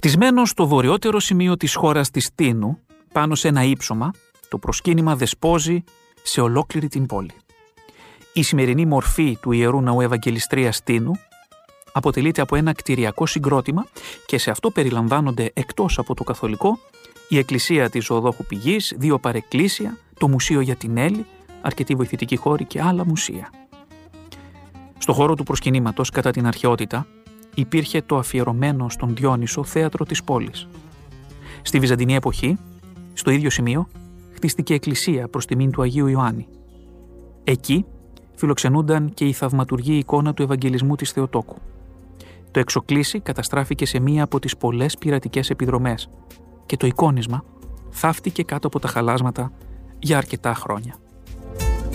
Χτισμένο στο βορειότερο σημείο της χώρας της Τίνου, πάνω σε ένα ύψωμα, το προσκύνημα δεσπόζει σε ολόκληρη την πόλη. Η σημερινή μορφή του Ιερού Ναού Ευαγγελιστρίας Τίνου αποτελείται από ένα κτηριακό συγκρότημα και σε αυτό περιλαμβάνονται, εκτός από το καθολικό, η εκκλησία της Ζωοδόχου Πηγής, 2 παρεκκλήσια, το Μουσείο για την Έλλη, αρκετοί βοηθητικοί χώροι και άλλα μουσεία. Στο χώρο του προσκυνήματος, κατά την αρχαιότητα, υπήρχε το αφιερωμένο στον Διόνυσο θέατρο της πόλης. Στη Βυζαντινή εποχή, στο ίδιο σημείο, χτίστηκε εκκλησία προς τιμήν του Αγίου Ιωάννη. Εκεί φιλοξενούνταν και η θαυματουργή εικόνα του Ευαγγελισμού της Θεοτόκου. Το εξοκλήσι καταστράφηκε σε μία από τις πολλές πειρατικές επιδρομές και το εικόνισμα θαύτηκε κάτω από τα χαλάσματα για αρκετά χρόνια.